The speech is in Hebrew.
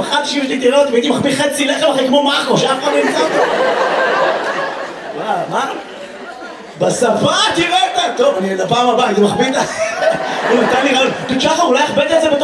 פחדתי שאמא שלי תראה אותי והייתי מחביא חצי לחם אחרי כמו מרקו, שאף אחד לא ימצא אותו. מה? בשפה תראה אותה! טוב, אני לפעם הבאה, הייתי מחביא את ה... הוא נתן לי רעיון, שחר, אולי אכבד את זה בתור...